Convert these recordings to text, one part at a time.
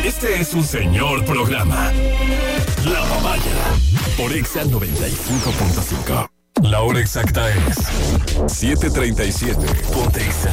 Este es un señor programa. La Papaya por Exa 95.5. La hora exacta es 7:37. Ponte Exa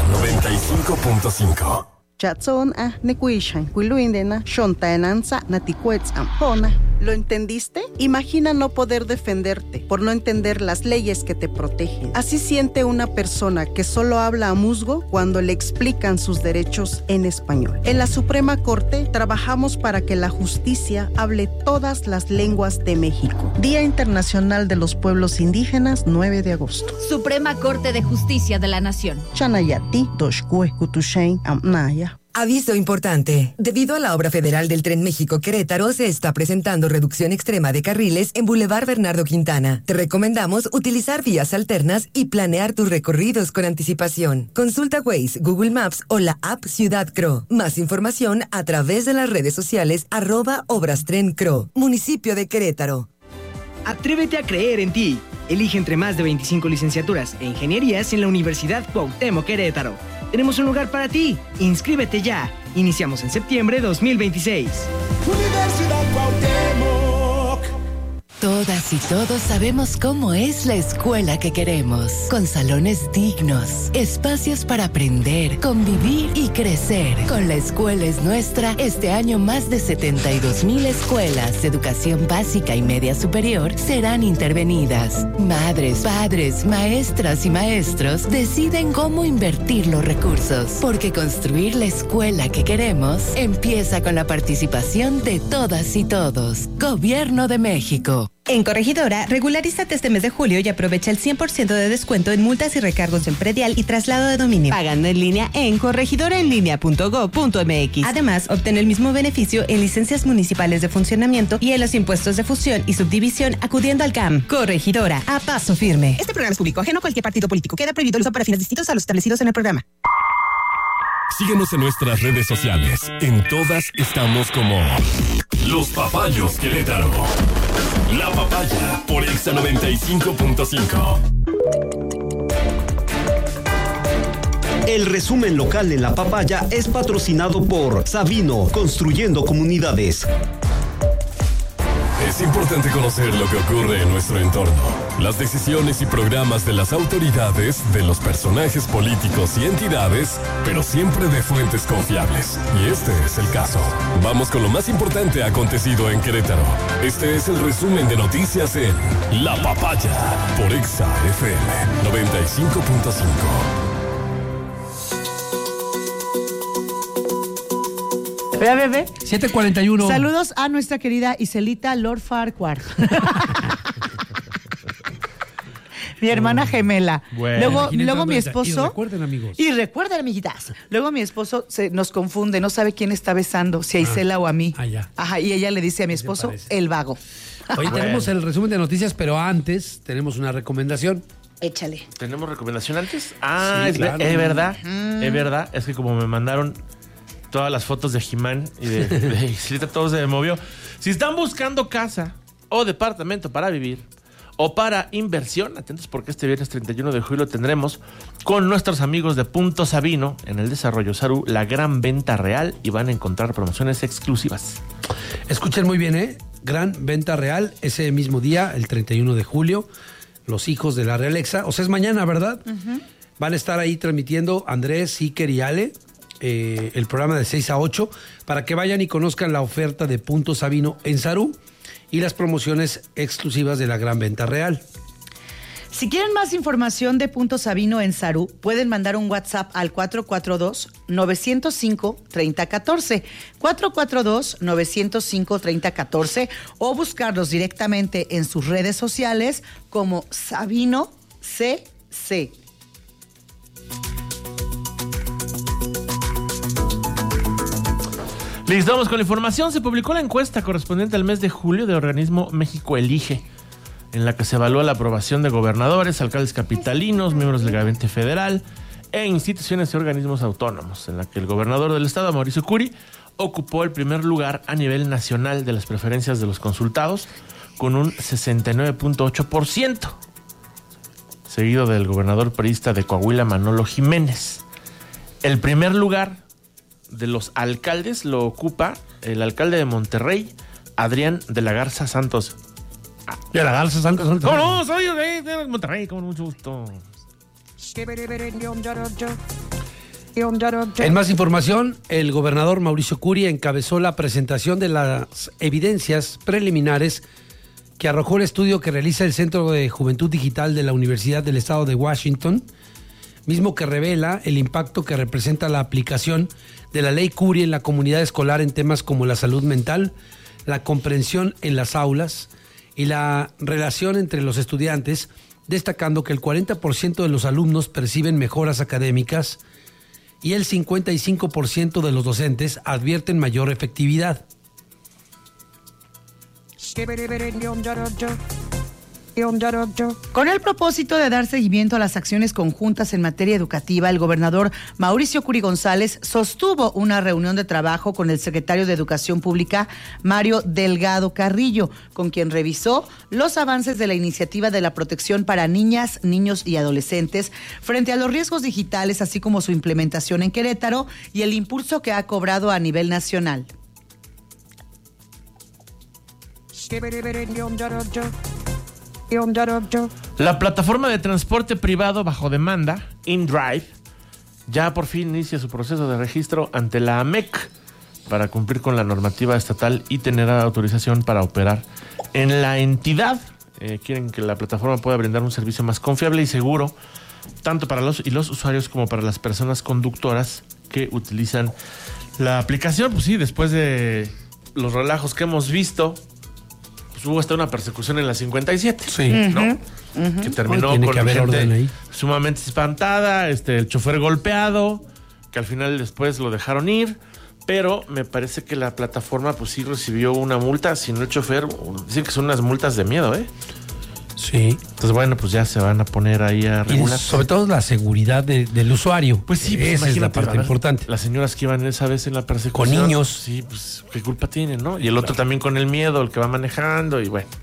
95.5. Chatson nekuishan kuiluindena shontaenanza natikuetzam. ¿Lo entendiste? Imagina no poder defenderte por no entender las leyes que te protegen. Así siente una persona que solo habla a musgo cuando le explican sus derechos en español. En la Suprema Corte trabajamos para que la justicia hable todas las lenguas de México. Día Internacional de los Pueblos Indígenas, 9 de agosto. Suprema Corte de Justicia de la Nación. Chanayati, Toshkue, Kutushain, Amnaya. Aviso importante. Debido a la obra federal del Tren México-Querétaro, se está presentando reducción extrema de carriles en Boulevard Bernardo Quintana. Te recomendamos utilizar vías alternas y planear tus recorridos con anticipación. Consulta Waze, Google Maps o la app Ciudad Cro. Más información a través de las redes sociales @ObrasTrenCro. Municipio de Querétaro. Atrévete a creer en ti. Elige entre más de 25 licenciaturas e ingenierías en la Universidad Cuauhtémoc Querétaro. Tenemos un lugar para ti. Inscríbete ya. Iniciamos en septiembre 2026. Universidad Cuauhtémoc. Todas y todos sabemos cómo es la escuela que queremos, con salones dignos, espacios para aprender, convivir y crecer. Con La Escuela es Nuestra, este año más de 72,000 escuelas de educación básica y media superior serán intervenidas. Madres, padres, maestras y maestros deciden cómo invertir los recursos, porque construir la escuela que queremos empieza con la participación de todas y todos. Gobierno de México. En Corregidora, regularízate este mes de julio y aprovecha el 100% de descuento en multas y recargos en predial y traslado de dominio. Pagando en línea en corregidoraenlinea.go.mx. Además, obtén el mismo beneficio en licencias municipales de funcionamiento y en los impuestos de fusión y subdivisión acudiendo al CAM. Corregidora, a paso firme. Este programa es público, ajeno a cualquier partido político. Queda prohibido el uso para fines distintos a los establecidos en el programa. Síguenos en nuestras redes sociales. En todas estamos como Los Papayos Querétaro. La Papaya por Exa 95.5. El resumen local en La Papaya es patrocinado por Sabino, construyendo comunidades. Es importante conocer lo que ocurre en nuestro entorno, las decisiones y programas de las autoridades, de los personajes políticos y entidades, pero siempre de fuentes confiables. Y este es el caso. Vamos con lo más importante acontecido en Querétaro. Este es el resumen de noticias en La Papaya por Exa FM 95.5. Vea, bebé. 7:41. Saludos a nuestra querida Iselita Lord Farquhar. Mi hermana gemela. Bueno, luego mi esposo. Y recuerden, amiguitas. Luego mi esposo nos confunde, no sabe quién está besando, si a Isela o a mí. Ya. Ajá, y ella le dice a mi esposo, el vago. Hoy tenemos el resumen de noticias, pero antes tenemos una recomendación. Échale. ¿Tenemos recomendación antes? Sí, claro. Es verdad. Es verdad. Es que como me mandaron todas las fotos de He-Man y de Islita, todo se me movió. Si están buscando casa o departamento para vivir o para inversión, atentos porque este viernes 31 de julio tendremos con nuestros amigos de Punto Sabino en el Desarrollo Sarú la gran venta real y van a encontrar promociones exclusivas. Escuchen muy bien, gran venta real ese mismo día, el 31 de julio. Los hijos de la Realexa, o sea, es mañana, ¿verdad? Uh-huh. Van a estar ahí transmitiendo Andrés, Iker y Ale. El programa de 6 a 8 para que vayan y conozcan la oferta de Punto Sabino en Sarú y las promociones exclusivas de la gran venta real. Si quieren más información de Punto Sabino en Sarú, pueden mandar un WhatsApp al 442-905-3014, 442-905-3014 o buscarlos directamente en sus redes sociales como Sabino CC. Listo, vamos con la información. Se publicó la encuesta correspondiente al mes de julio del organismo México Elige, en la que se evalúa la aprobación de gobernadores, alcaldes capitalinos, miembros del gabinete federal e instituciones y organismos autónomos, en la que el gobernador del estado, Mauricio Curi, ocupó el primer lugar a nivel nacional de las preferencias de los consultados, con un 69.8%, seguido del gobernador priista de Coahuila, Manolo Jiménez. El primer lugar de los alcaldes lo ocupa el alcalde de Monterrey, Adrián de la Garza Santos. ¿De la Garza Santos? ¿Cómo no? Soy de Monterrey, con mucho gusto. En más información, el gobernador Mauricio Curi encabezó la presentación de las evidencias preliminares que arrojó el estudio que realiza el Centro de Juventud Digital de la Universidad del Estado de Washington, mismo que revela el impacto que representa la aplicación de la ley Curi en la comunidad escolar en temas como la salud mental, la comprensión en las aulas y la relación entre los estudiantes, destacando que el 40% de los alumnos perciben mejoras académicas y el 55% de los docentes advierten mayor efectividad. Con el propósito de dar seguimiento a las acciones conjuntas en materia educativa, el gobernador Mauricio Curi González sostuvo una reunión de trabajo con el secretario de Educación Pública, Mario Delgado Carrillo, con quien revisó los avances de la iniciativa de la protección para niñas, niños y adolescentes frente a los riesgos digitales, así como su implementación en Querétaro y el impulso que ha cobrado a nivel nacional. La plataforma de transporte privado bajo demanda, InDrive, ya por fin inicia su proceso de registro ante la AMEC para cumplir con la normativa estatal y tener autorización para operar en la entidad. Quieren que la plataforma pueda brindar un servicio más confiable y seguro, tanto para los usuarios como para las personas conductoras que utilizan la aplicación. Pues sí, después de los relajos que hemos visto, hubo hasta una persecución en la 57, sí, ¿no? Que terminó con gente sumamente espantada, el chofer golpeado, que al final después lo dejaron ir, pero me parece que la plataforma pues sí recibió una multa, si no el chofer, dicen que son unas multas de miedo, ¿eh? Sí. Entonces, bueno, pues ya se van a poner ahí a regular. Y sobre todo la seguridad del usuario. Pues sí, pues esa es la parte importante. Las señoras que iban esa vez en la persecución. Con niños. Sí, pues qué culpa tienen, ¿no? Y el otro también con el miedo, el que va manejando y bueno.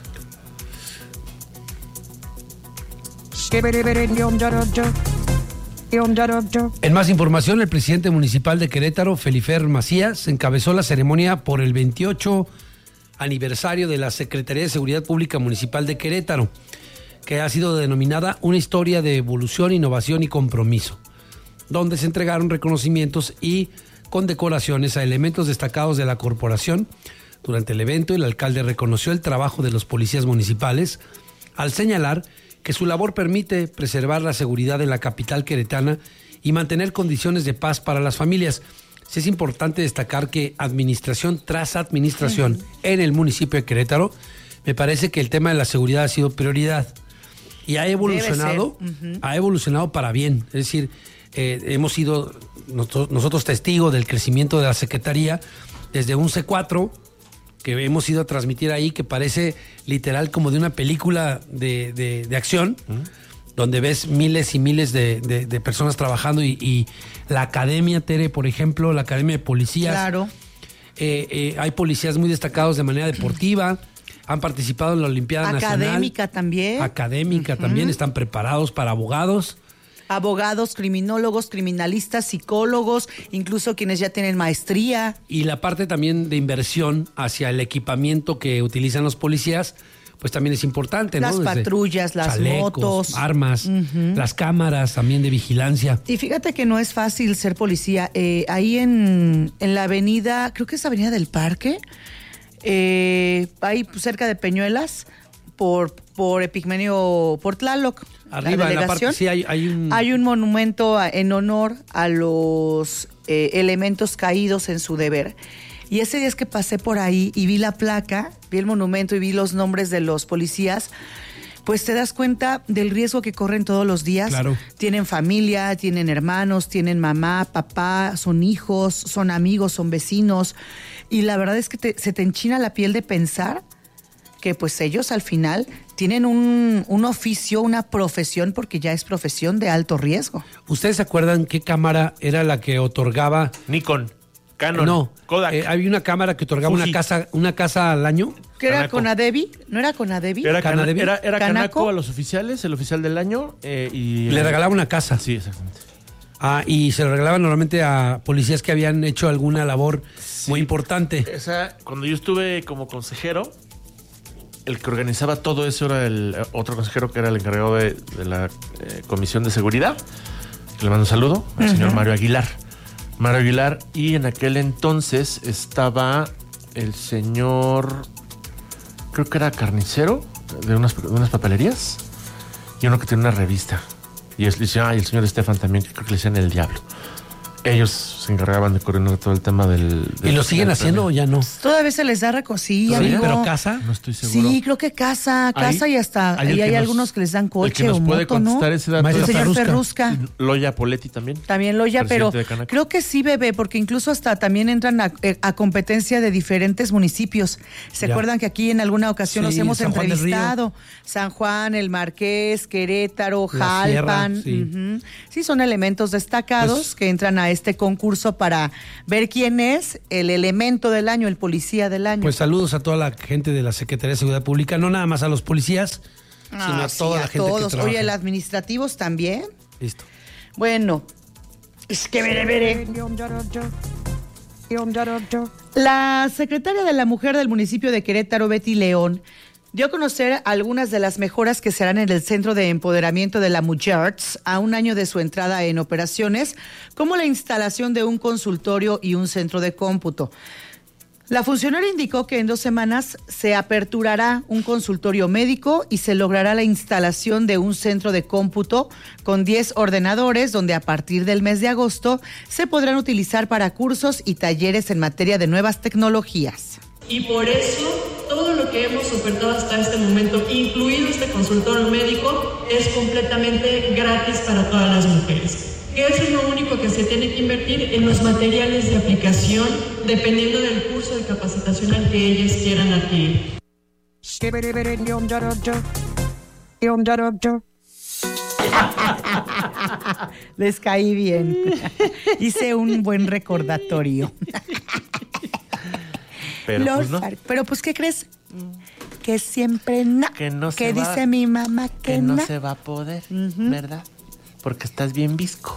En más información, el presidente municipal de Querétaro, Felifer Macías, encabezó la ceremonia por el 28 aniversario de la Secretaría de Seguridad Pública Municipal de Querétaro, que ha sido denominada una historia de evolución, innovación y compromiso, donde se entregaron reconocimientos y condecoraciones a elementos destacados de la corporación. Durante el evento, el alcalde reconoció el trabajo de los policías municipales al señalar que su labor permite preservar la seguridad en la capital queretana y mantener condiciones de paz para las familias. Sí, es importante destacar que administración tras administración en el municipio de Querétaro, me parece que el tema de la seguridad ha sido prioridad y ha evolucionado, ha evolucionado para bien. Es decir, hemos sido nosotros testigos del crecimiento de la Secretaría desde un C4 que hemos ido a transmitir ahí, que parece literal como de una película de acción, donde ves miles y miles de personas trabajando y la academia, Tere, por ejemplo, la academia de policías. Claro. Hay policías muy destacados de manera deportiva, han participado en la Olimpiada Nacional. Académica también, están preparados para abogados. Abogados, criminólogos, criminalistas, psicólogos, incluso quienes ya tienen maestría. Y la parte también de inversión hacia el equipamiento que utilizan los policías, pues también es importante, ¿no? Las patrullas, las motos. Armas, las cámaras también de vigilancia. Y fíjate que no es fácil ser policía. Ahí en la avenida, creo que es Avenida del Parque, ahí cerca de Peñuelas, por Epigmenio, por Tlaloc. Arriba, en la parte, sí, hay un monumento en honor a los elementos caídos en su deber. Y ese día es que pasé por ahí y vi la placa, vi el monumento y vi los nombres de los policías, pues te das cuenta del riesgo que corren todos los días. Claro. Tienen familia, tienen hermanos, tienen mamá, papá, son hijos, son amigos, son vecinos. Y la verdad es que se te enchina la piel de pensar que pues ellos al final tienen un oficio, una profesión, porque ya es profesión de alto riesgo. ¿Ustedes se acuerdan qué cámara era la que otorgaba? Nikon, Canon, no, Kodak. Había una cámara que otorgaba una casa al año. ¿Qué era Conadevi? ¿No era Conadevi? Era Canaco a los oficiales, el oficial del año, y le regalaba una casa. Sí, exactamente. Y se lo regalaban normalmente a policías que habían hecho alguna labor muy importante. Cuando yo estuve como consejero, el que organizaba todo eso era el otro consejero que era el encargado de la Comisión de Seguridad. Le mando un saludo al señor Mario Aguilar. Y en aquel entonces estaba el señor, creo que era carnicero de unas papelerías, y uno que tiene una revista. Y el señor Estefan también, que creo que le decían El Diablo. Ellos se encargaban de coordinar todo el tema del ¿Y lo siguen haciendo o ya no? Todavía se les da recosilla, amigo. ¿Pero casa? No estoy seguro. Sí, creo que casa y hasta ahí hay algunos que les dan coche o moto, ¿no? El que nos puede contestar ese dato el señor Ferrusca. Loya Poletti también. También Loya, pero creo que sí, bebé, porque incluso hasta también entran a competencia de diferentes municipios. ¿Se acuerdan que aquí en alguna ocasión los hemos entrevistado? San Juan, El Marqués, Querétaro, Jalpan. Sí, son elementos destacados que entran a este concurso para ver quién es el elemento del año, el policía del año. Pues saludos a toda la gente de la Secretaría de Seguridad Pública, no nada más a los policías, sino a toda la gente que trabaja. Oye, ¿el administrativos también? Listo. Bueno, es que veré. La secretaria de la Mujer del municipio de Querétaro, Betty León, dio a conocer algunas de las mejoras que se harán en el Centro de Empoderamiento de la Mujer a un año de su entrada en operaciones, como la instalación de un consultorio y un centro de cómputo. La funcionaria indicó que en 2 semanas se aperturará un consultorio médico y se logrará la instalación de un centro de cómputo con 10 ordenadores, donde a partir del mes de agosto se podrán utilizar para cursos y talleres en materia de nuevas tecnologías. Y por eso todo lo que hemos ofertado hasta este momento, incluido este consultorio médico, es completamente gratis para todas las mujeres. Eso es lo único que se tiene que invertir en los materiales de aplicación, dependiendo del curso de capacitación al que ellas quieran adquirir. Les caí bien. Hice un buen recordatorio. Pero pues, ¿qué crees? Que siempre que dice mi mamá que no se va a poder, ¿verdad? Porque estás bien visco.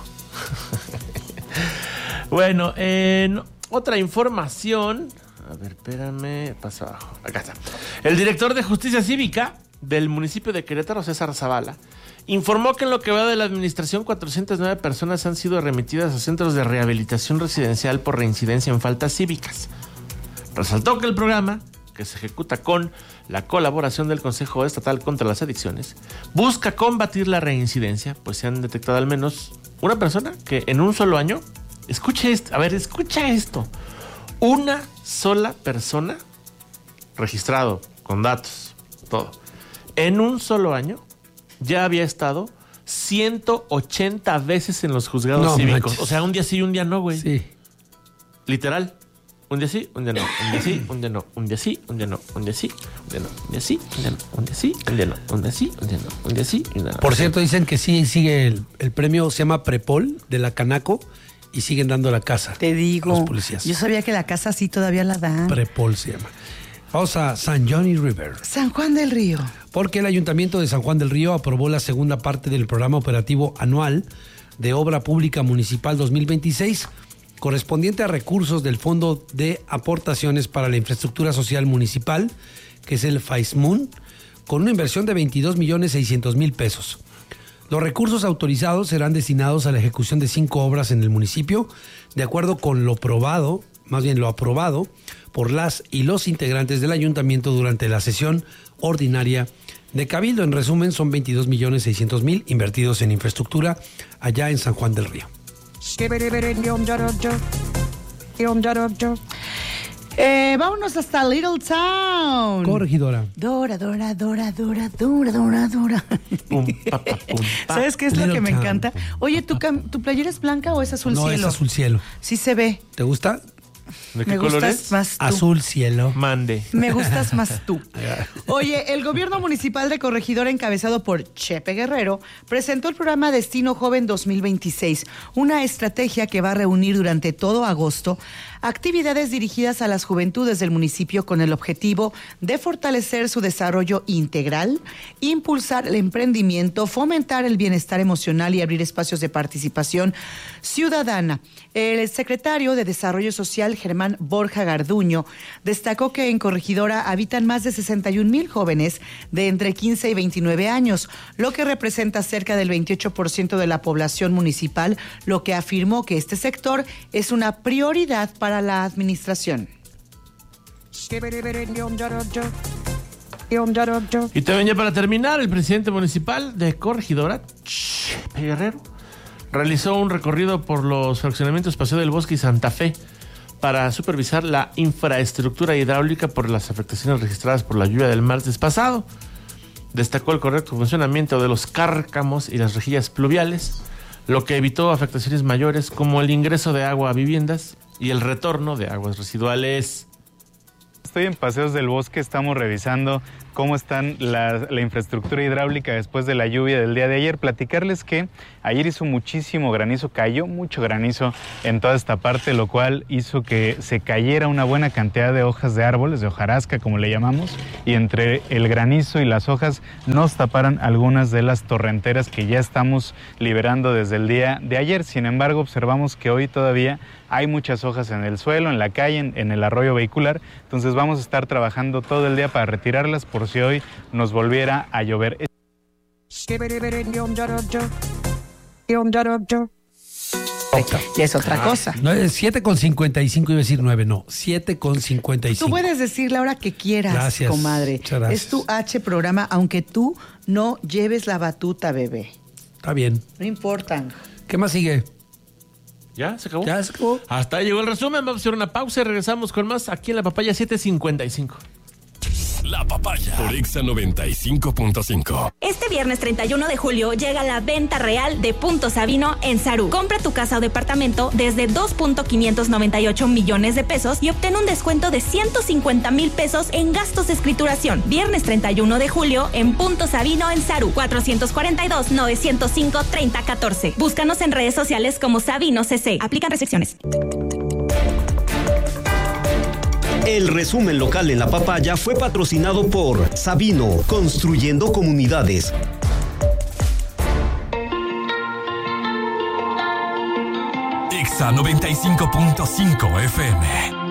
Bueno, otra información. A ver, espérame, paso abajo. Acá está. El director de Justicia Cívica del municipio de Querétaro, César Zavala, informó que en lo que va de la administración, 409 personas han sido remitidas a centros de rehabilitación residencial por reincidencia en faltas cívicas. Resaltó que el programa, que se ejecuta con la colaboración del Consejo Estatal contra las Adicciones, busca combatir la reincidencia, pues se han detectado al menos una persona que en un solo año, escucha esto, una sola persona registrado con datos, todo, en un solo año ya había estado 180 veces en los juzgados cívicos. Manches. O sea, un día sí y un día no, güey. Sí. Literal. Un día sí, un día no, un día sí, un día no, un día sí, un día no, un día sí, un día no, un día sí, un día no, un día sí, un día no, un día sí, un día no, un día sí, un día no. Por cierto, dicen que sí sigue el premio, se llama Prepol de la Canaco y siguen dando la casa. Te digo. Los policías. Yo sabía que la casa sí todavía la dan. Prepol se llama. Vamos a San Johnny River. San Juan del Río. Porque el Ayuntamiento de San Juan del Río aprobó la segunda parte del programa operativo anual de Obra Pública Municipal 2026, correspondiente a recursos del Fondo de Aportaciones para la Infraestructura Social Municipal, que es el FAISMUN, con una inversión de 22.600.000 pesos. Los recursos autorizados serán destinados a la ejecución de 5 obras en el municipio, de acuerdo con lo aprobado por las y los integrantes del ayuntamiento durante la sesión ordinaria de Cabildo. En resumen, son 22.600.000 invertidos en infraestructura allá en San Juan del Río. Vámonos hasta Little Town. Corregidora. Dora. ¿Sabes qué es lo que me encanta? Oye, ¿tu playera es blanca o es azul cielo? No, es azul cielo. Sí se ve. ¿Te gusta? ¿De qué color es? Más tú. Azul cielo. Mande. Me gustas más tú. Oye, el gobierno municipal de Corregidora, encabezado por Chepe Guerrero, presentó el programa Destino Joven 2026, una estrategia que va a reunir durante todo agosto actividades dirigidas a las juventudes del municipio con el objetivo de fortalecer su desarrollo integral, impulsar el emprendimiento, fomentar el bienestar emocional y abrir espacios de participación ciudadana. El secretario de Desarrollo Social, Germán Borja Garduño, destacó que en Corregidora habitan más de 61,000 jóvenes de entre 15 y 29 años, lo que representa cerca del 28% de la población municipal, lo que afirmó que este sector es una prioridad para la administración. Y también ya para terminar, el presidente municipal de Corregidora, Chepe Guerrero, realizó un recorrido por los fraccionamientos Paseo del Bosque y Santa Fe para supervisar la infraestructura hidráulica por las afectaciones registradas por la lluvia del martes pasado. Destacó el correcto funcionamiento de los cárcamos y las rejillas pluviales, lo que evitó afectaciones mayores como el ingreso de agua a viviendas y el retorno de aguas residuales. Estoy en Paseos del Bosque, estamos revisando cómo están la infraestructura hidráulica después de la lluvia del día de ayer. Platicarles que ayer hizo muchísimo granizo, cayó mucho granizo en toda esta parte, lo cual hizo que se cayera una buena cantidad de hojas de árboles, de hojarasca como le llamamos, y entre el granizo y las hojas nos taparan algunas de las torrenteras que ya estamos liberando desde el día de ayer. Sin embargo, observamos que hoy todavía hay muchas hojas en el suelo, en la calle, en el arroyo vehicular, entonces vamos a estar trabajando todo el día para retirarlas por si hoy nos volviera a llover. Ya es otra cosa. No, es 7:55, iba a decir 9, no, 7:55. Tú puedes decir la hora que quieras, gracias, comadre. muchas gracias. Es tu H programa, aunque tú no lleves la batuta, bebé. Está bien. No importa. ¿Qué más sigue? ¿Ya? ¿Se acabó? Ya se acabó. Hasta ahí llegó el resumen. Vamos a hacer una pausa y regresamos con más aquí en La Papaya 7:55. La Papaya por Exa 95.5. Este viernes 31 de julio llega la venta real de Punto Sabino en Sarú. Compra tu casa o departamento desde 2.598 millones de pesos y obtén un descuento de 150,000 pesos en gastos de escrituración. Viernes 31 de julio en Punto Sabino en Sarú. 442-905-3014. Búscanos en redes sociales como Sabino CC. Aplican restricciones. El resumen local en La Papaya fue patrocinado por Sabino, construyendo comunidades. Exa 95.5 FM.